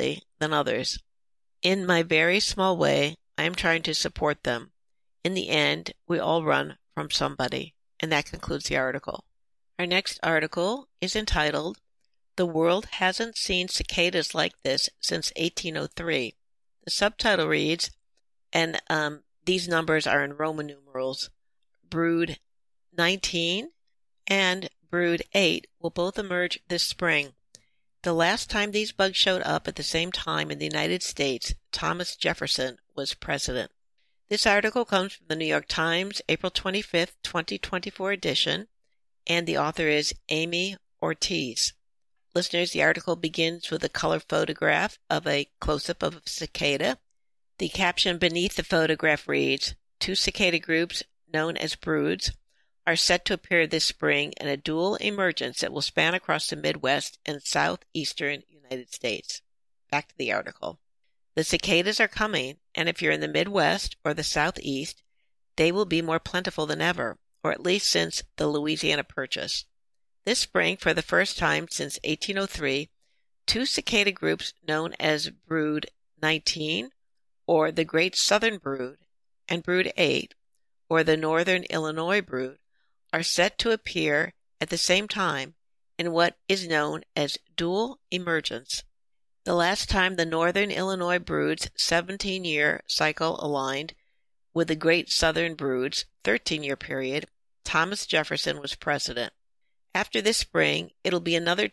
differently than others. In my very small way, I am trying to support them. In the end, we all run from somebody. And that concludes the article. Our next article is entitled, "The World Hasn't Seen Cicadas Like This Since 1803. The subtitle reads, and these numbers are in Roman numerals, Brood 19 and Brood 8 will both emerge this spring. The last time these bugs showed up at the same time in the United States, Thomas Jefferson was president." This article comes from the New York Times, April 25th, 2024 edition, and the author is Amy Ortiz. Listeners, the article begins with a color photograph of a close-up of a cicada. The caption beneath the photograph reads, "Two cicada groups, known as broods, are set to appear this spring in a dual emergence that will span across the Midwest and southeastern United States." Back to the article. The cicadas are coming, and if you're in the Midwest or the Southeast, they will be more plentiful than ever, or at least since the Louisiana Purchase. This spring, for the first time since 1803, two cicada groups known as Brood 19, or the Great Southern Brood, and Brood 8, or the Northern Illinois Brood, are set to appear at the same time in what is known as dual emergence. The last time the Northern Illinois Brood's 17-year cycle aligned with the Great Southern Brood's 13-year period, Thomas Jefferson was president. After this spring, it'll be another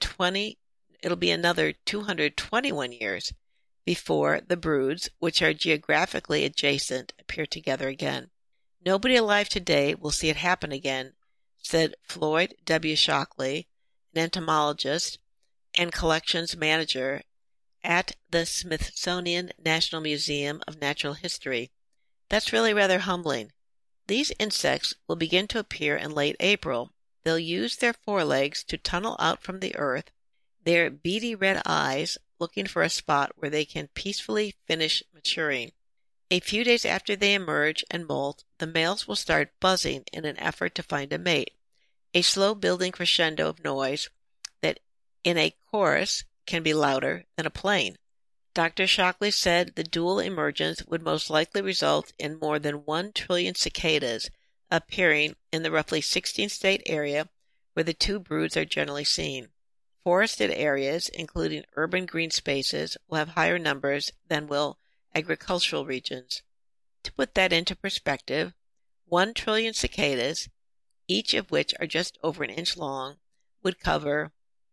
221 years before the broods, which are geographically adjacent, appear together again. "Nobody alive today will see it happen again," said Floyd W. Shockley, an entomologist and collections manager at the Smithsonian National Museum of Natural History. "That's really rather humbling. These insects will begin to appear in late April. They'll use their forelegs to tunnel out from the earth, their beady red eyes looking for a spot where they can peacefully finish maturing. A few days after they emerge and molt, the males will start buzzing in an effort to find a mate, a slow building crescendo of noise that in a chorus can be louder than a plane." Dr. Shockley said the dual emergence would most likely result in more than 1 trillion cicadas appearing in the roughly 16-state area where the two broods are generally seen. Forested areas, including urban green spaces, will have higher numbers than will agricultural regions. To put that into perspective, 1 trillion cicadas, each of which are just over an inch long, would cover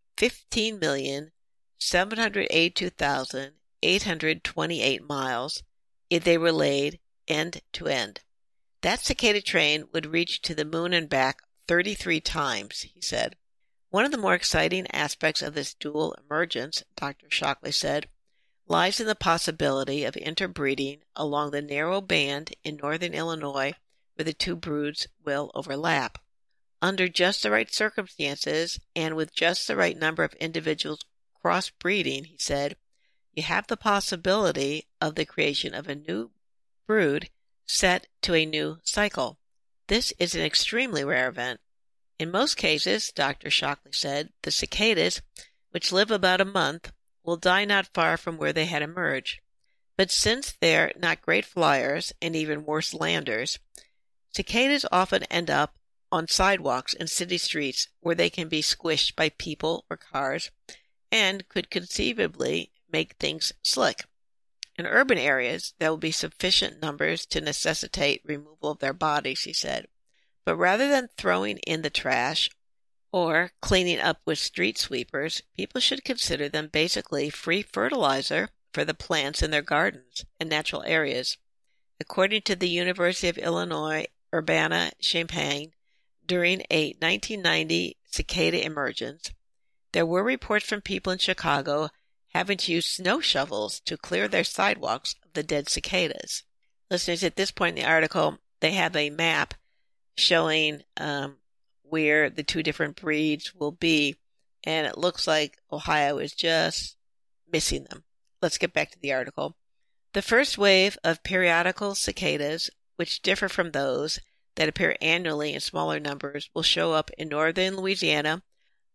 15,782,828 miles if they were laid end to end. That cicada train would reach to the moon and back 33 times, he said. "One of the more exciting aspects of this dual emergence," Dr. Shockley said, "lies in the possibility of interbreeding along the narrow band in northern Illinois where the two broods will overlap. Under just the right circumstances and with just the right number of individuals crossbreeding," he said, "you have the possibility of the creation of a new brood set to a new cycle. This is an extremely rare event. In most cases," Dr. Shockley said, "the cicadas, which live about a month, will die not far from where they had emerged. But since they're not great flyers and even worse landers, cicadas often end up on sidewalks and city streets where they can be squished by people or cars and could conceivably make things slick. In urban areas, there will be sufficient numbers to necessitate removal of their bodies," he said. "But rather than throwing in the trash or cleaning up with street sweepers, people should consider them basically free fertilizer for the plants in their gardens and natural areas." According to the University of Illinois Urbana-Champaign, during a 1990 cicada emergence, there were reports from people in Chicago having to use snow shovels to clear their sidewalks of the dead cicadas. Listeners, at this point in the article, they have a map showing where the two different breeds will be, and it looks like Ohio is just missing them. Let's get back to the article. "The first wave of periodical cicadas, which differ from those that appear annually in smaller numbers, will show up in northern Louisiana,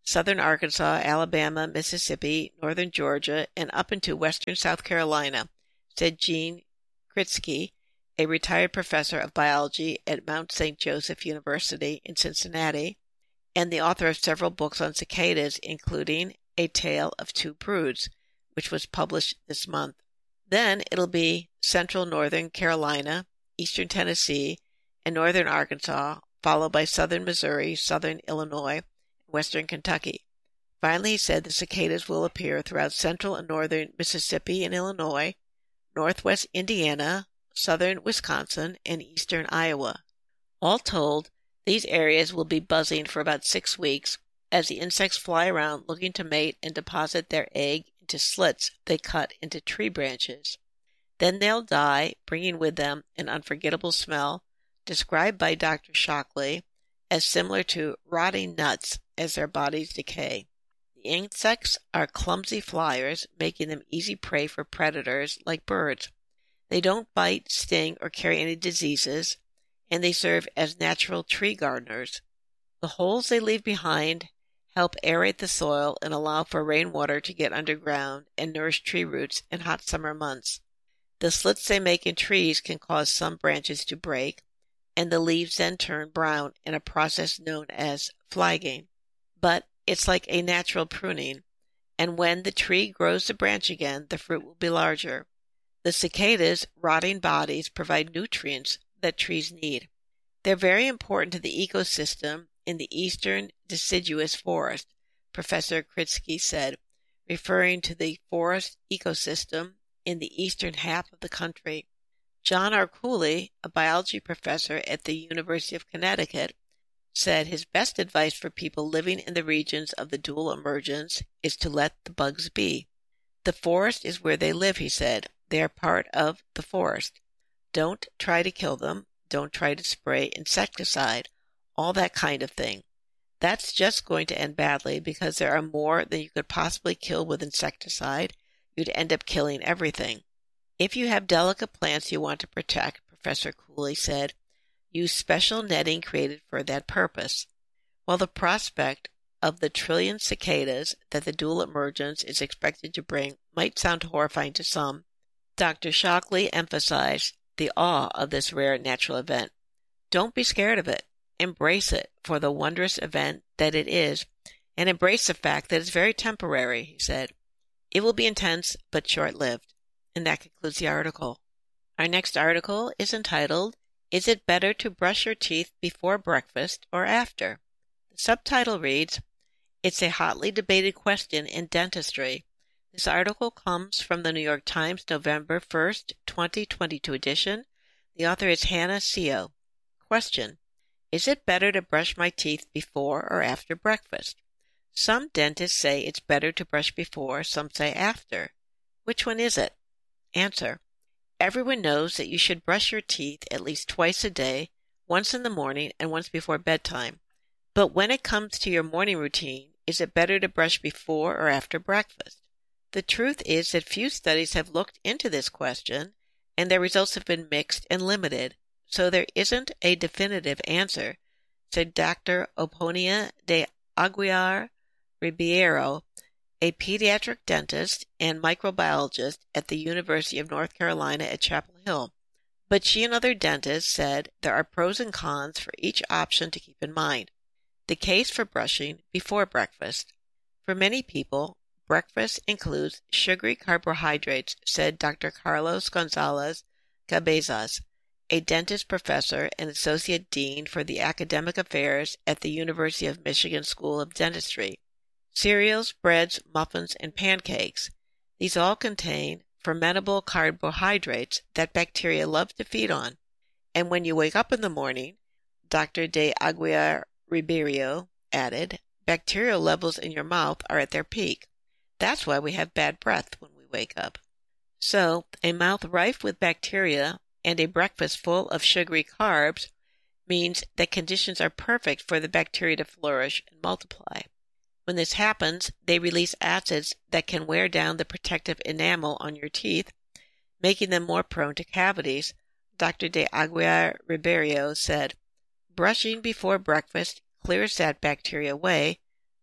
southern Arkansas, Alabama, Mississippi, northern Georgia, and up into western South Carolina, said Gene Kritsky, a retired professor of biology at Mount St. Joseph University in Cincinnati, and the author of several books on cicadas, including A Tale of Two Broods, which was published this month. Then it'll be central northern Carolina, eastern Tennessee, and northern Arkansas, followed by southern Missouri, southern Illinois, and western Kentucky. Finally, he said the cicadas will appear throughout central and northern Mississippi and Illinois, northwest Indiana, southern Wisconsin, and eastern Iowa. All told, these areas will be buzzing for about 6 weeks as the insects fly around looking to mate and deposit their egg into slits they cut into tree branches. Then they'll die, bringing with them an unforgettable smell, described by Dr. Shockley as similar to rotting nuts as their bodies decay. The insects are clumsy flyers, making them easy prey for predators like birds. They don't bite, sting, or carry any diseases, and they serve as natural tree gardeners. The holes they leave behind help aerate the soil and allow for rainwater to get underground and nourish tree roots in hot summer months. The slits they make in trees can cause some branches to break, and the leaves then turn brown in a process known as flagging. But it's like a natural pruning, and when the tree grows the branch again, the fruit will be larger. The cicadas' rotting bodies provide nutrients that trees need. They're very important to the ecosystem in the eastern deciduous forest, Professor Kritsky said, referring to the forest ecosystem in the eastern half of the country. John R. Cooley, a biology professor at the University of Connecticut, said his best advice for people living in the regions of the dual emergence is to let the bugs be. The forest is where they live, he said. They are part of the forest. Don't try to kill them. Don't try to spray insecticide, all that kind of thing. That's just going to end badly because there are more than you could possibly kill with insecticide. You'd end up killing everything. If you have delicate plants you want to protect, Professor Cooley said, use special netting created for that purpose. While the prospect of the trillion cicadas that the dual emergence is expected to bring might sound horrifying to some, Dr. Shockley emphasized the awe of this rare natural event. Don't be scared of it. Embrace it for the wondrous event that it is, and embrace the fact that it's very temporary, he said. It will be intense but short-lived. And that concludes the article. Our next article is entitled, Is it better to brush your teeth before breakfast or after? The subtitle reads, It's a hotly debated question in dentistry. This article comes from the New York Times, November 1st, 2022 edition. The author is Hannah Seo. Question: Is it better to brush my teeth before or after breakfast? Some dentists say it's better to brush before, some say after. Which one is it? Answer: Everyone knows that you should brush your teeth at least twice a day, once in the morning and once before bedtime. But when it comes to your morning routine, is it better to brush before or after breakfast? The truth is that few studies have looked into this question, and their results have been mixed and limited, so there isn't a definitive answer, said Dr. Oponia de Aguiar Ribeiro, a pediatric dentist and microbiologist at the University of North Carolina at Chapel Hill. But she and other dentists said there are pros and cons for each option to keep in mind. The case for brushing before breakfast. For many people, breakfast includes sugary carbohydrates, said Dr. Carlos Gonzalez Cabezas, a dentist professor and associate dean for the academic affairs at the University of Michigan School of Dentistry. Cereals, breads, muffins, and pancakes. These all contain fermentable carbohydrates that bacteria love to feed on. And when you wake up in the morning, Dr. de Aguiar Ribeiro added, bacterial levels in your mouth are at their peak. That's why we have bad breath when we wake up. So, a mouth rife with bacteria and a breakfast full of sugary carbs means that conditions are perfect for the bacteria to flourish and multiply. When this happens, they release acids that can wear down the protective enamel on your teeth, making them more prone to cavities, Dr. de Aguiar Ribeiro said. Brushing before breakfast clears that bacteria away,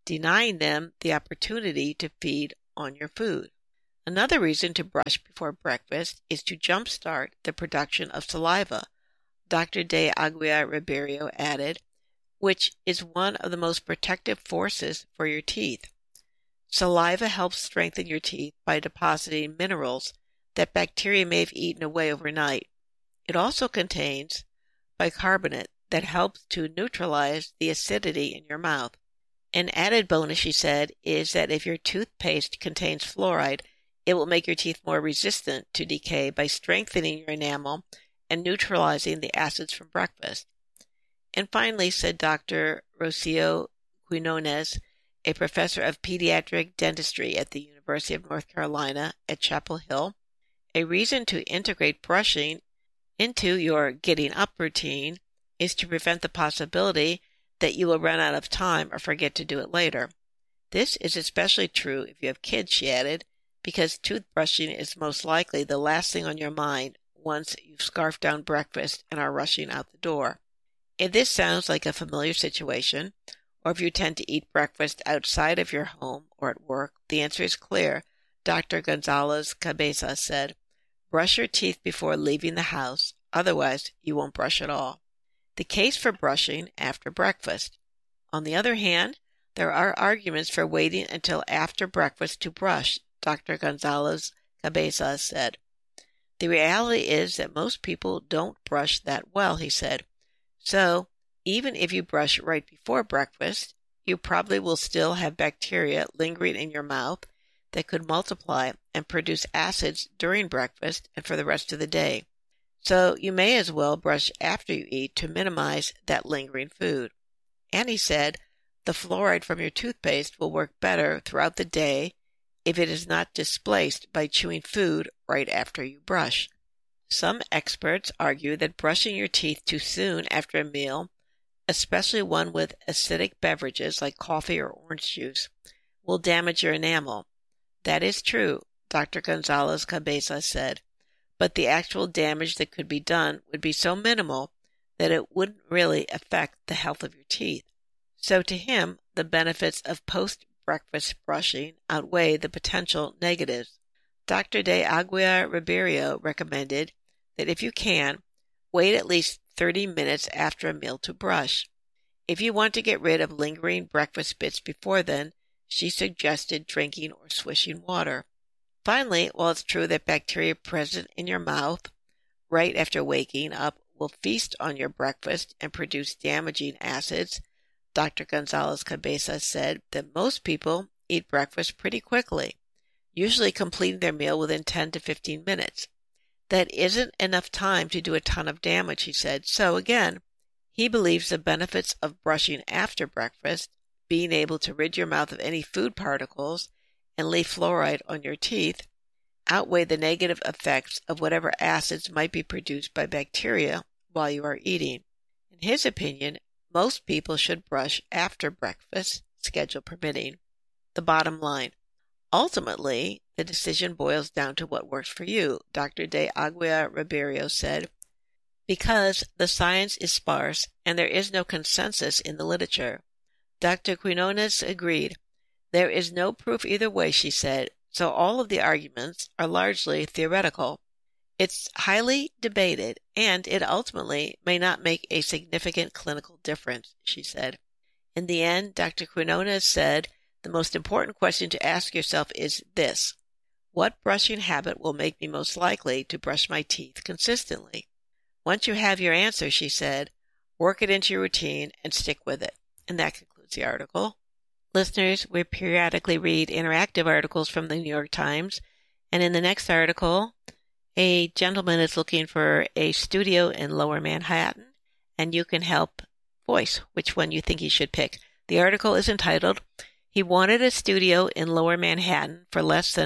denying them the opportunity to feed on your food. Another reason to brush before breakfast is to jumpstart the production of saliva, Dr. de Aguiar Ribeiro added, which is one of the most protective forces for your teeth. Saliva helps strengthen your teeth by depositing minerals that bacteria may have eaten away overnight. It also contains bicarbonate that helps to neutralize the acidity in your mouth. An added bonus, she said, is that if your toothpaste contains fluoride, it will make your teeth more resistant to decay by strengthening your enamel and neutralizing the acids from breakfast. And finally, said Dr. Rocio Quinones, a professor of pediatric dentistry at the University of North Carolina at Chapel Hill, a reason to integrate brushing into your getting up routine is to prevent the possibility that you will run out of time or forget to do it later. This is especially true if you have kids, she added, because toothbrushing is most likely the last thing on your mind once you've scarfed down breakfast and are rushing out the door. If this sounds like a familiar situation, or if you tend to eat breakfast outside of your home or at work, the answer is clear. Dr. Gonzalez Cabeza said, brush your teeth before leaving the house, otherwise you won't brush at all. The case for brushing after breakfast. On the other hand, there are arguments for waiting until after breakfast to brush, Dr. Gonzalez Cabeza said. The reality is that most people don't brush that well, he said. So, even if you brush right before breakfast, you probably will still have bacteria lingering in your mouth that could multiply and produce acids during breakfast and for the rest of the day. So you may as well brush after you eat to minimize that lingering food. And he said, the fluoride from your toothpaste will work better throughout the day if it is not displaced by chewing food right after you brush. Some experts argue that brushing your teeth too soon after a meal, especially one with acidic beverages like coffee or orange juice, will damage your enamel. That is true, Dr. Gonzalez Cabeza said, but the actual damage that could be done would be so minimal that it wouldn't really affect the health of your teeth. So to him, the benefits of post-breakfast brushing outweigh the potential negatives. Dr. de Aguiar Ribeiro recommended that if you can, wait at least 30 minutes after a meal to brush. If you want to get rid of lingering breakfast bits before then, she suggested drinking or swishing water. Finally, while it's true that bacteria present in your mouth right after waking up will feast on your breakfast and produce damaging acids, Dr. Gonzalez Cabeza said that most people eat breakfast pretty quickly, usually completing their meal within 10 to 15 minutes. That isn't enough time to do a ton of damage, he said. So again, he believes the benefits of brushing after breakfast, being able to rid your mouth of any food particles and leave fluoride on your teeth, outweigh the negative effects of whatever acids might be produced by bacteria while you are eating. In his opinion, most people should brush after breakfast, schedule permitting. The bottom line. Ultimately, the decision boils down to what works for you, Dr. de Aguiar Ribeiro said, because the science is sparse and there is no consensus in the literature. Dr. Quinones agreed. There is no proof either way, she said, so all of the arguments are largely theoretical. It's highly debated, and it ultimately may not make a significant clinical difference, she said. In the end, Dr. Quinones said, the most important question to ask yourself is this: what brushing habit will make me most likely to brush my teeth consistently? Once you have your answer, she said, work it into your routine and stick with it. And that concludes the article. Listeners, we periodically read interactive articles from the New York Times, and in the next article, a gentleman is looking for a studio in Lower Manhattan, and you can help voice which one you think he should pick. The article is entitled, He Wanted a Studio in Lower Manhattan for Less than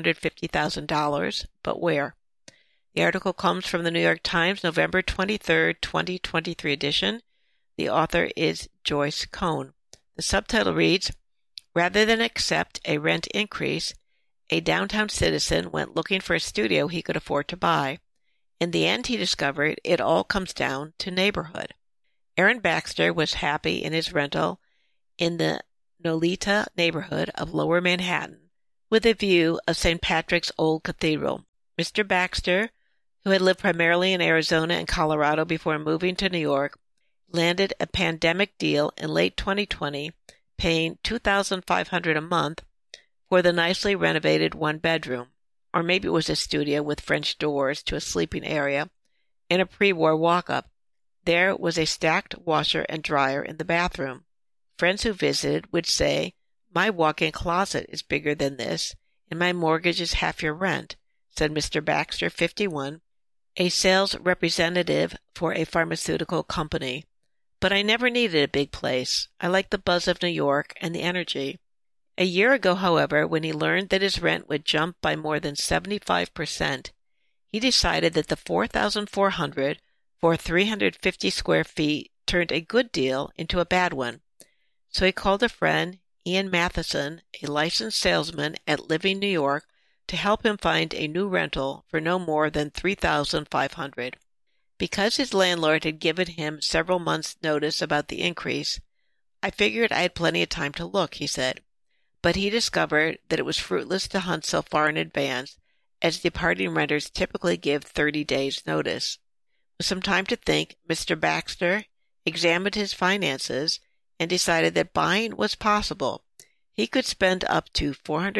$450,000, but Where? The article comes from the New York Times, November 23, 2023 edition. The author is Joyce Cohn. The subtitle reads, Rather than accept a rent increase, a downtown citizen went looking for a studio he could afford to buy. In the end, he discovered it all comes down to neighborhood. Aaron Baxter was happy in his rental in the Nolita neighborhood of Lower Manhattan with a view of St. Patrick's Old Cathedral. Mr. Baxter, who had lived primarily in Arizona and Colorado before moving to New York, landed a pandemic deal in late 2020, paying $2,500 a month for the nicely renovated one-bedroom, or maybe it was a studio with French doors to a sleeping area, in a pre-war walk-up. There was a stacked washer and dryer in the bathroom. Friends who visited would say, "My walk-in closet is bigger than this, and my mortgage is half your rent," said Mr. Baxter, 51, a sales representative for a pharmaceutical company. "But I never needed a big place. I like the buzz of New York and the energy." A year ago, however, when he learned that his rent would jump by more than 75%, he decided that the $4,400 for 350 square feet turned a good deal into a bad one. So he called a friend, Ian Matheson, a licensed salesman at Living New York, to help him find a new rental for no more than $3,500. Because his landlord had given him several months' notice about the increase, I figured I had plenty of time to look, he said. But he discovered that it was fruitless to hunt so far in advance, as departing renters typically give 30 days' notice. With some time to think, Mr. Baxter examined his finances and decided that buying was possible. He could spend up to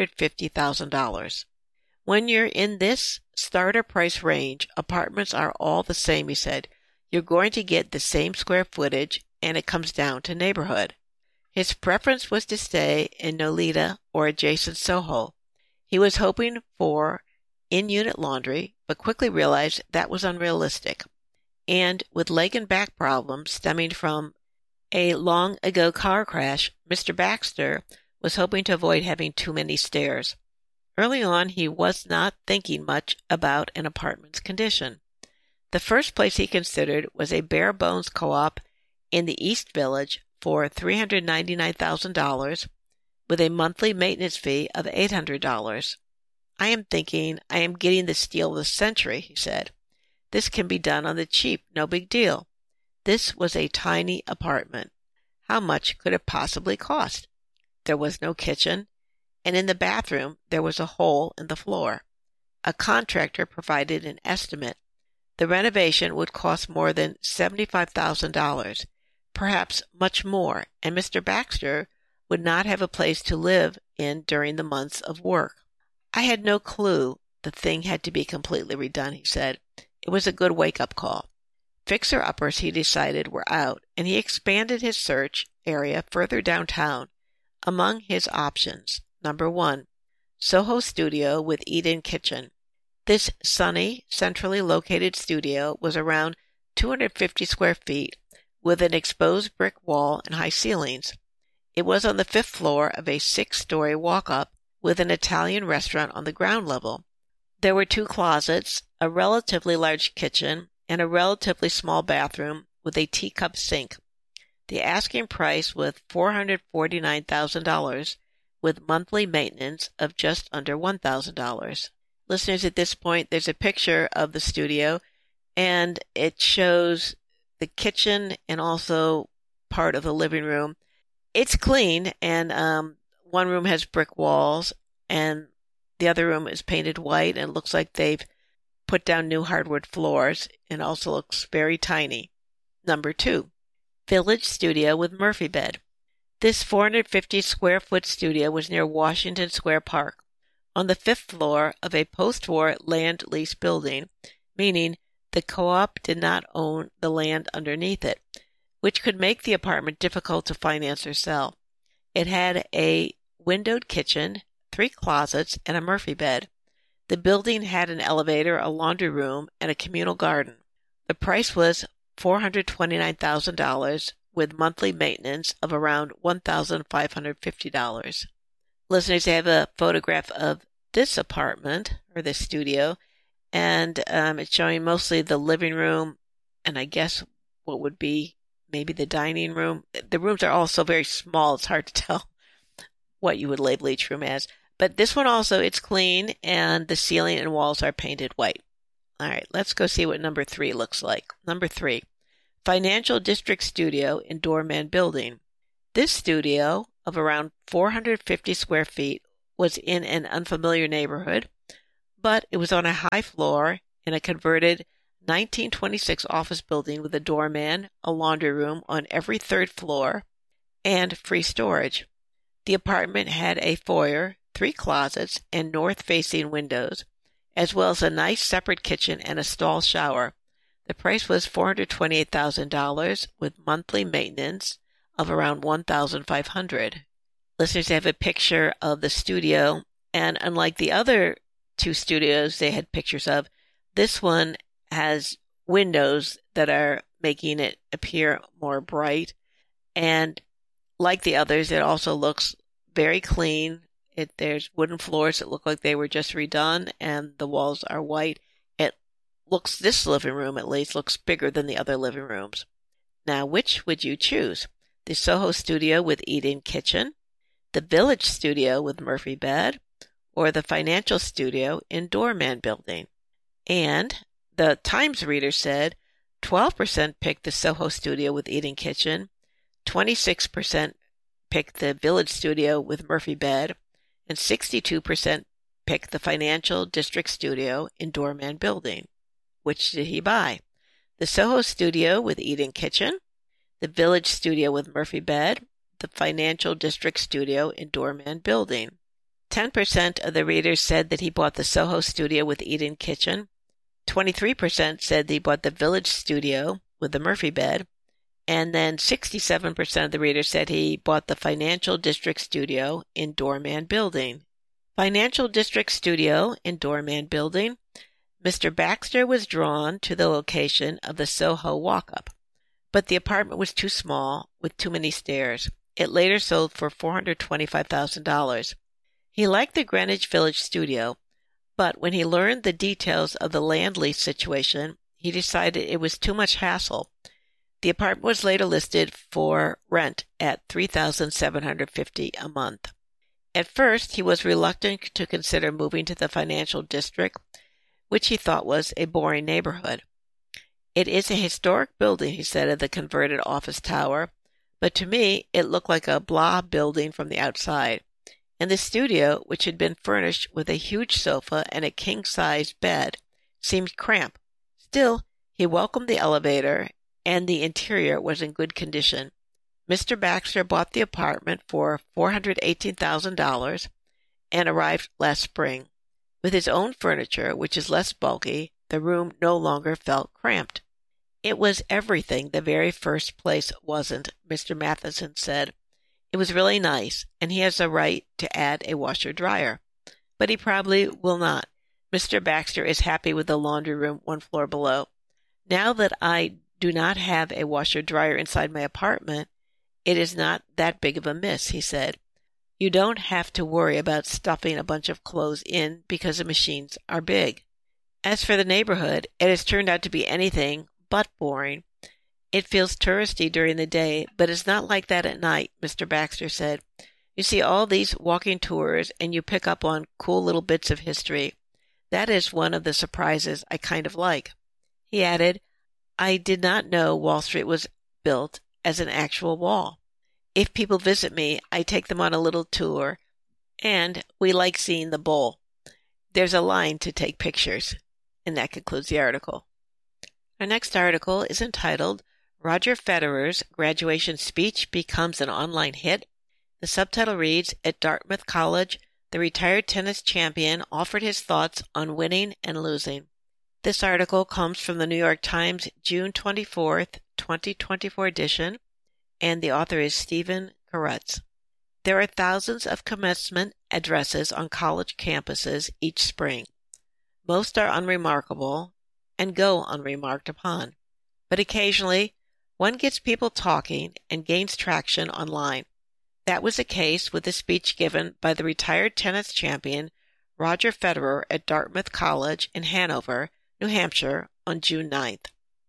$450,000. When you're in this starter price range, apartments are all the same, he said. You're going to get the same square footage, and it comes down to neighborhood. His preference was to stay in Nolita or adjacent Soho. He was hoping for in-unit laundry, but quickly realized that was unrealistic. And with leg and back problems stemming from a long-ago car crash, Mr. Baxter was hoping to avoid having too many stairs. Early on, he was not thinking much about an apartment's condition. The first place he considered was a bare-bones co-op in the East Village for $399,000 with a monthly maintenance fee of $800. "I am thinking I am getting the steal of the century," he said. "This can be done on the cheap, no big deal." This was a tiny apartment. How much could it possibly cost? There was no kitchen, and in the bathroom there was a hole in the floor. A contractor provided an estimate. The renovation would cost more than $75,000, perhaps much more, and Mr. Baxter would not have a place to live in during the months of work. "I had no clue the thing had to be completely redone," he said. It was a good wake-up call. Fixer-uppers, he decided, were out, and he expanded his search area further downtown. Among his options, number 1, Soho Studio with eat-in kitchen. This sunny, centrally located studio was around 250 square feet, with an exposed brick wall and high ceilings. It was on the 5th floor of a 6-story walk-up with an Italian restaurant on the ground level. There were 2 closets, a relatively large kitchen, and a relatively small bathroom with a teacup sink. The asking price was $449,000 with monthly maintenance of just under $1,000. Listeners, at this point, there's a picture of the studio, and it shows the kitchen and also part of the living room. It's clean, and one room has brick walls, and the other room is painted white, and it looks like they've put down new hardwood floors, and also looks very tiny. Number 2, Village Studio with Murphy bed. This 450 square foot studio was near Washington Square Park, on the 5th floor of a post-war land lease building, meaning the co-op did not own the land underneath it, which could make the apartment difficult to finance or sell. It had a windowed kitchen, 3 closets, and a Murphy bed. The building had an elevator, a laundry room, and a communal garden. The price was $429,000 with monthly maintenance of around $1,550. Listeners, I have a photograph of this apartment, or this studio, and it's showing mostly the living room, and I guess what would be maybe the dining room. The rooms are all so very small, it's hard to tell what you would label each room as. But this one also, it's clean, and the ceiling and walls are painted white. All right, let's go see what number 3 looks like. Number 3, Financial District Studio in Doorman Building. This studio of around 450 square feet was in an unfamiliar neighborhood, but it was on a high floor in a converted 1926 office building with a doorman, a laundry room on every third floor, and free storage. The apartment had a foyer, 3 closets, and north-facing windows, as well as a nice separate kitchen and a stall shower. The price was $428,000 with monthly maintenance of around $1,500. Listeners have a picture of the studio, and unlike the other 2 studios they had pictures of, this one has windows that are making it appear more bright. And like the others, it also looks very clean. There's wooden floors that look like they were just redone, and the walls are white. This living room at least looks bigger than the other living rooms. Now, which would you choose? The Soho Studio with eat-in kitchen, the Village Studio with Murphy bed, or the Financial Studio in Doorman building? And the Times reader said 12% picked the Soho Studio with eat-in kitchen, 26% picked the Village Studio with Murphy bed, and 62% picked the Financial District Studio in Doorman building. Which did he buy? The Soho Studio with eat-in kitchen, the Village Studio with Murphy bed, the Financial District Studio in Doorman building. 10% of the readers said that he bought the Soho Studio with eat-in kitchen, 23% said he bought the Village Studio with the Murphy bed, and then 67% of the readers said he bought the Financial District Studio in Doorman building. Financial District Studio in Doorman building. Mr. Baxter was drawn to the location of the Soho walk-up, but the apartment was too small with too many stairs. It later sold for $425,000. He liked the Greenwich Village studio, but when he learned the details of the land lease situation, he decided it was too much hassle. The apartment was later listed for rent at $3,750 a month. At first, he was reluctant to consider moving to the Financial District, which he thought was a boring neighborhood. It is a historic building, he said, of the converted office tower, but to me it looked like a blah building from the outside. And the studio, which had been furnished with a huge sofa and a king-sized bed, seemed cramped. Still, he welcomed the elevator, and the interior was in good condition. Mr. Baxter bought the apartment for $418,000 and arrived last spring. With his own furniture, which is less bulky, the room no longer felt cramped. It was everything the very first place wasn't, Mr. Matheson said. It was really nice, and he has a right to add a washer-dryer. But he probably will not. Mr. Baxter is happy with the laundry room 1 floor below. Now that I do not have a washer-dryer inside my apartment, it is not that big of a miss, he said. You don't have to worry about stuffing a bunch of clothes in because the machines are big. As for the neighborhood, it has turned out to be anything but boring. It feels touristy during the day, but it's not like that at night, Mr. Baxter said. You see all these walking tours, and you pick up on cool little bits of history. That is one of the surprises I kind of like. He added, I did not know Wall Street was built as an actual wall. If people visit me, I take them on a little tour, and we like seeing the bowl. There's a line to take pictures. And that concludes the article. Our next article is entitled, Roger Federer's Graduation Speech Becomes an Online Hit. The subtitle reads, At Dartmouth College, the retired tennis champion offered his thoughts on winning and losing. This article comes from the New York Times, June 24th, 2024 edition, and the author is Stephen Koretz. There are thousands of commencement addresses on college campuses each spring. Most are unremarkable and go unremarked upon, but occasionally one gets people talking and gains traction online. That was the case with the speech given by the retired tennis champion Roger Federer at Dartmouth College in Hanover, New Hampshire, on June 9th.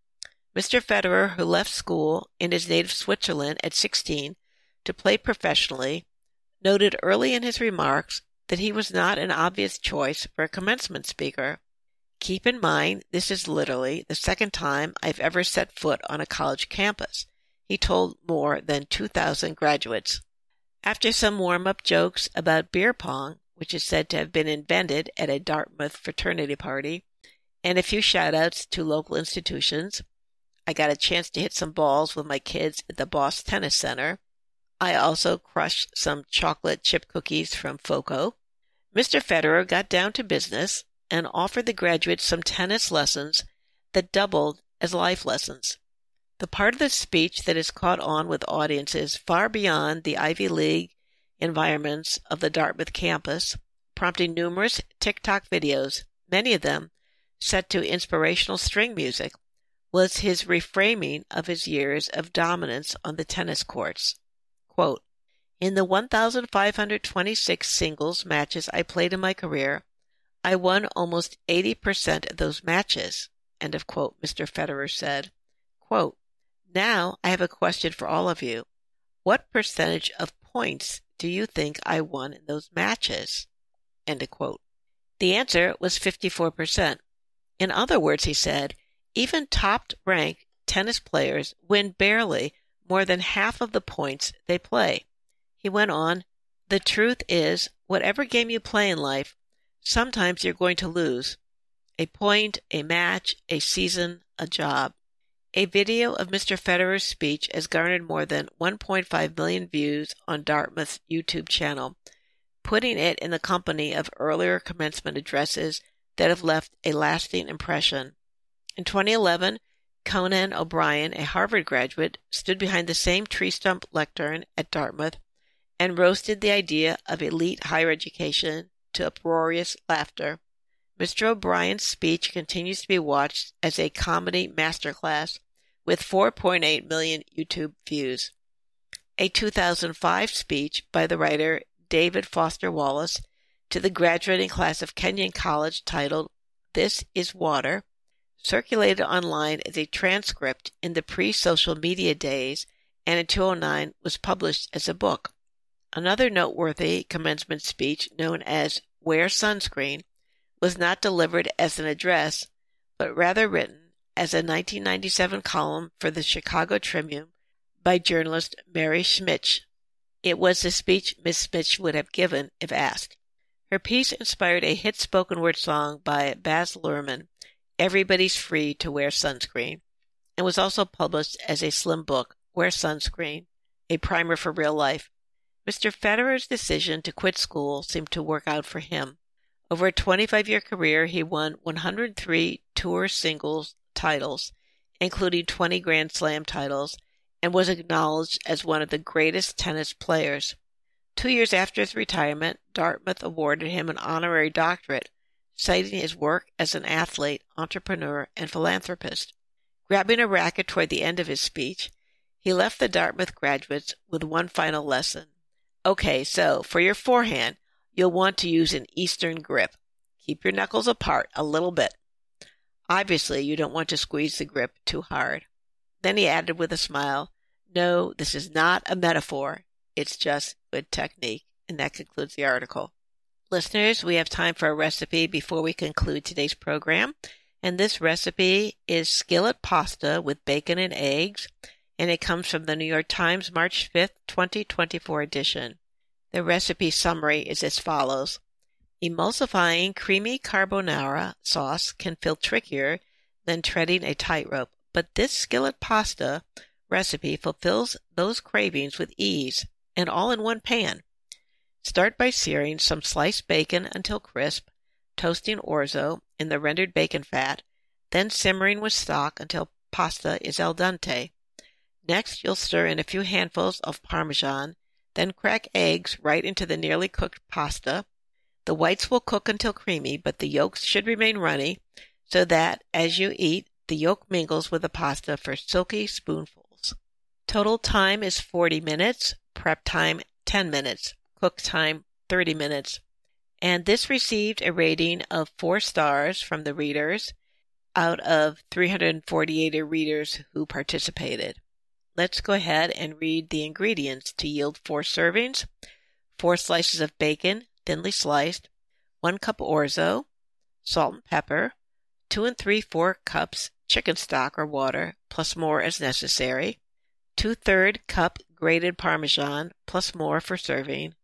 Mr. Federer, who left school in his native Switzerland at 16 to play professionally, noted early in his remarks that he was not an obvious choice for a commencement speaker. Keep in mind, this is literally the second time I've ever set foot on a college campus, he told more than 2,000 graduates. After some warm-up jokes about beer pong, which is said to have been invented at a Dartmouth fraternity party, and a few shout-outs to local institutions, I got a chance to hit some balls with my kids at the Boss Tennis Center. I also crushed some chocolate chip cookies from Foco. Mr. Federer got down to business and offered the graduates some tennis lessons that doubled as life lessons. The part of the speech that has caught on with audiences far beyond the Ivy League environments of the Dartmouth campus, prompting numerous TikTok videos, many of them set to inspirational string music, was his reframing of his years of dominance on the tennis courts. Quote, "In the 1,526 singles matches I played in my career, I won almost 80% of those matches," end of quote, Mr. Federer said. Quote, "Now I have a question for all of you. What percentage of points do you think I won in those matches?" End of quote. The answer was 54%. In other words, he said, even top-ranked tennis players win barely more than half of the points they play. He went on, "The truth is, whatever game you play in life, sometimes you're going to lose. A point, a match, a season, a job." A video of Mr. Federer's speech has garnered more than 1.5 million views on Dartmouth's YouTube channel, putting it in the company of earlier commencement addresses that have left a lasting impression. In 2011, Conan O'Brien, a Harvard graduate, stood behind the same tree stump lectern at Dartmouth and roasted the idea of elite higher education to uproarious laughter. Mr. O'Brien's speech continues to be watched as a comedy masterclass with 4.8 million YouTube views. A 2005 speech by the writer David Foster Wallace to the graduating class of Kenyon College titled "This is Water" circulated online as a transcript in the pre-social media days and in 2009 was published as a book. Another noteworthy commencement speech known as "Wear Sunscreen" was not delivered as an address, but rather written as a 1997 column for the Chicago Tribune by journalist Mary Schmitz. It was the speech Miss Schmitz would have given if asked. Her piece inspired a hit spoken word song by Baz Luhrmann, "Everybody's Free to Wear Sunscreen," and was also published as a slim book, "Wear Sunscreen, a Primer for Real Life." Mr. Federer's decision to quit school seemed to work out for him. Over a 25-year career, he won 103 tour singles titles, including 20 Grand Slam titles, and was acknowledged as one of the greatest tennis players. 2 years after his retirement, Dartmouth awarded him an honorary doctorate, citing his work as an athlete, entrepreneur, and philanthropist. Grabbing a racket toward the end of his speech, he left the Dartmouth graduates with one final lesson. "Okay, so for your forehand, you'll want to use an Eastern grip. Keep your knuckles apart a little bit. Obviously, you don't want to squeeze the grip too hard." Then he added with a smile, "No, this is not a metaphor. It's just good technique." And that concludes the article. Listeners, we have time for a recipe before we conclude today's program. And this recipe is skillet pasta with bacon and eggs, and it comes from the New York Times March 5th, 2024 edition. The recipe summary is as follows. Emulsifying creamy carbonara sauce can feel trickier than treading a tightrope, but this skillet pasta recipe fulfills those cravings with ease and all in one pan. Start by searing some sliced bacon until crisp, toasting orzo in the rendered bacon fat, then simmering with stock until pasta is al dente. Next, you'll stir in a few handfuls of Parmesan, then crack eggs right into the nearly cooked pasta. The whites will cook until creamy, but the yolks should remain runny so that, as you eat, the yolk mingles with the pasta for silky spoonfuls. Total time is 40 minutes, prep time 10 minutes, cook time 30 minutes. And this received a rating of 4 stars from the readers out of 348 readers who participated. Let's go ahead and read the ingredients to yield 4 servings. 4 slices of bacon, thinly sliced, 1 cup orzo, salt and pepper, 2 3/4 cups chicken stock or water, plus more as necessary, 2/3 cup grated Parmesan, plus more for serving,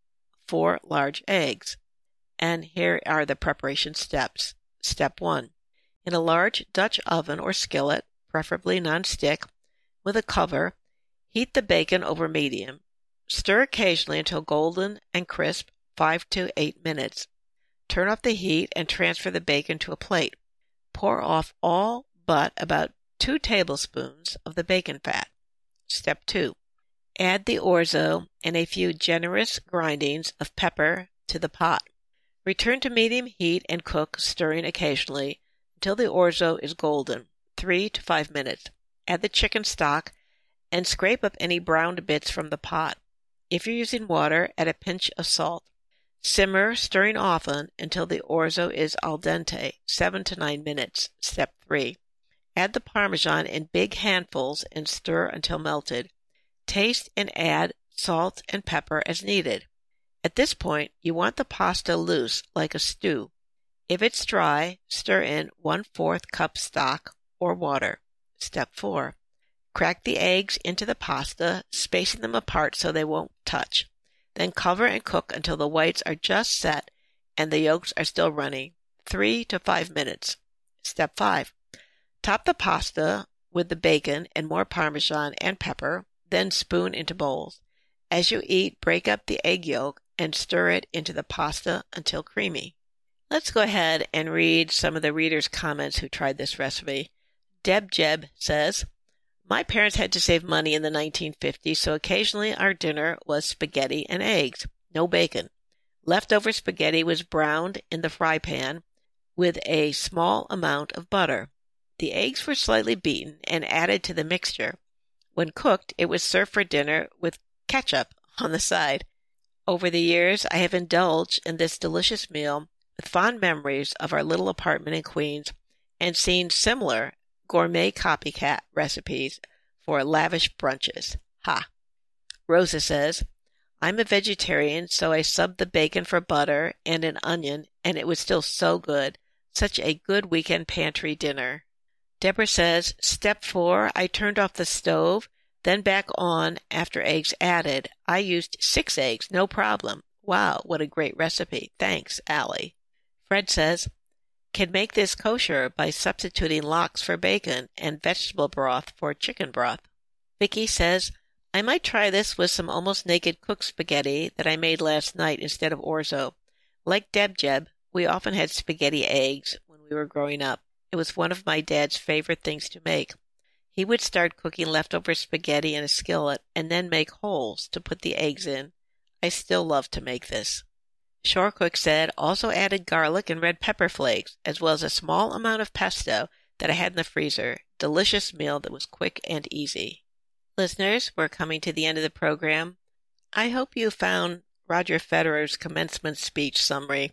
4 large eggs. And here are the preparation steps. Step 1. In a large Dutch oven or skillet, preferably non-stick, with a cover, heat the bacon over medium. Stir occasionally until golden and crisp, 5 to 8 minutes. Turn off the heat and transfer the bacon to a plate. Pour off all but about 2 tablespoons of the bacon fat. Step 2. Add the orzo and a few generous grindings of pepper to the pot. Return to medium heat and cook, stirring occasionally, until the orzo is golden, 3 to 5 minutes. Add the chicken stock and scrape up any browned bits from the pot. If you're using water, add a pinch of salt. Simmer, stirring often, until the orzo is al dente, 7 to 9 minutes. Step 3. Add the Parmesan in big handfuls and stir until melted. Taste and add salt and pepper as needed. At this point, you want the pasta loose, like a stew. If it's dry, stir in 1/4 cup stock or water. Step 4. Crack the eggs into the pasta, spacing them apart so they won't touch. Then cover and cook until the whites are just set and the yolks are still running, 3 to 5 minutes. Step 5. Top the pasta with the bacon and more Parmesan and pepper, then spoon into bowls. As you eat, break up the egg yolk and stir it into the pasta until creamy. Let's go ahead and read some of the readers' comments who tried this recipe. Deb Jeb says, "My parents had to save money in the 1950s, so occasionally our dinner was spaghetti and eggs, no bacon. Leftover spaghetti was browned in the fry pan with a small amount of butter. The eggs were slightly beaten and added to the mixture. When cooked, it was served for dinner with ketchup on the side. Over the years, I have indulged in this delicious meal with fond memories of our little apartment in Queens and seen similar gourmet copycat recipes for lavish brunches. Ha!" Rosa says, "I'm a vegetarian, so I subbed the bacon for butter and an onion, and it was still so good. Such a good weekend pantry dinner." Deborah says, "Step 4, I turned off the stove, then back on after eggs added. I used 6 eggs, no problem. Wow, what a great recipe. Thanks, Allie." Fred says, "Can make this kosher by substituting lox for bacon and vegetable broth for chicken broth." Vicky says, "I might try this with some almost naked cooked spaghetti that I made last night instead of orzo. Like Deb Jeb, we often had spaghetti eggs when we were growing up. It was one of my dad's favorite things to make. He would start cooking leftover spaghetti in a skillet and then make holes to put the eggs in. I still love to make this." Shorecook said, "Also added garlic and red pepper flakes, as well as a small amount of pesto that I had in the freezer. Delicious meal that was quick and easy." Listeners, we're coming to the end of the program. I hope you found Roger Federer's commencement speech summary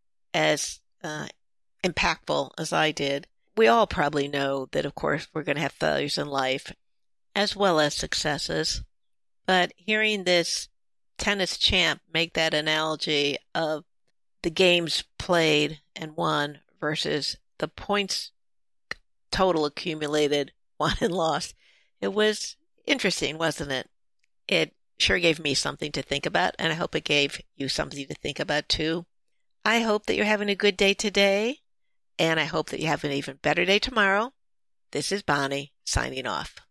as impactful as I did. We all probably know that, of course, we're going to have failures in life as well as successes. But hearing this tennis champ make that analogy of the games played and won versus the points total accumulated, won and lost, it was interesting, wasn't it? It sure gave me something to think about, and I hope it gave you something to think about too. I hope that you're having a good day today, and I hope that you have an even better day tomorrow. This is Bonnie, signing off.